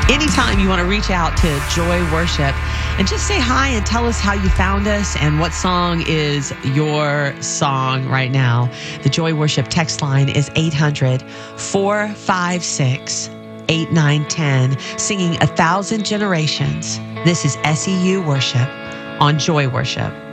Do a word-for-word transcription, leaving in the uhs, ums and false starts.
Anytime you want to reach out to Joy Worship and just say hi and tell us how you found us and what song is your song right now. The Joy Worship text line is eight hundred, four five six, eight nine one zero, singing A Thousand Generations. This is S E U Worship on Joy Worship.